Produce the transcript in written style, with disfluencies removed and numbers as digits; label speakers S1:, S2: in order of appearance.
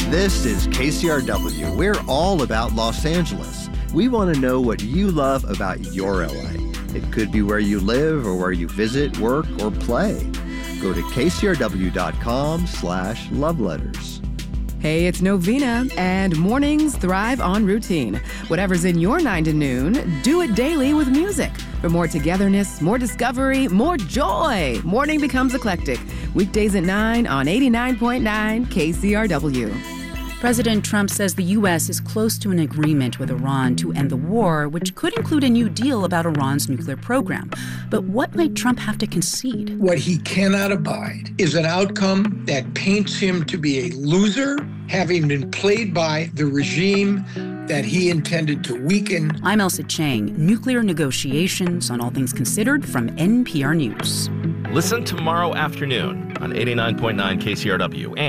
S1: This is KCRW. We're all about Los Angeles. We want to know what you love about your LA. It could be where you live or where you visit, work, or play. Go to kcrw.com/loveletters.
S2: Hey, it's Novena, and mornings thrive on routine. Whatever's in your 9 to noon, do it daily with music. For more togetherness, more discovery, more joy, morning becomes eclectic. Weekdays at 9 on 89.9 KCRW.
S3: President Trump says the U.S. is close to an agreement with Iran to end the war, which could include a new deal about Iran's nuclear program. But what might Trump have to concede?
S4: What he cannot abide is an outcome that paints him to be a loser, having been played by the regime that he intended to weaken.
S3: I'm Elsa Chang. Nuclear negotiations on All Things Considered from NPR News.
S5: Listen tomorrow afternoon on 89.9 KCRW.